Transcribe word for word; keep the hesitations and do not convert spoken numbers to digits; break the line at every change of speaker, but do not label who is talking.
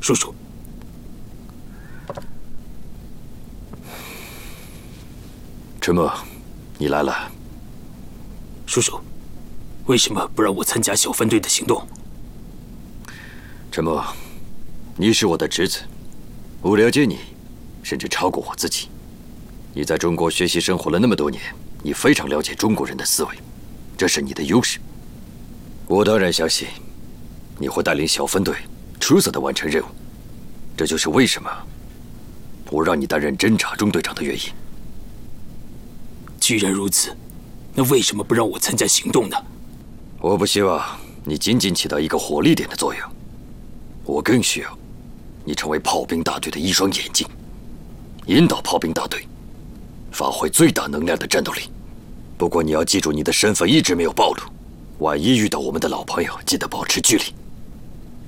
叔叔。
陈默，你来了。
叔叔，为什么不让我参加小分队的行动？
陈默，你是我的侄子，我了解你，甚至超过我自己。你在中国学习生活了那么多年，你非常了解中国人的思维，这是你的优势。我当然相信你会带领小分队出色地完成任务，这就是为什么我让你担任侦察中队长的原因。
既然如此，那为什么不让我参加行动呢？
我不希望你仅仅起到一个火力点的作用，我更需要你成为炮兵大队的一双眼睛，引导炮兵大队发挥最大能量的战斗力。不过你要记住，你的身份一直没有暴露，万一遇到我们的老朋友，记得保持距离。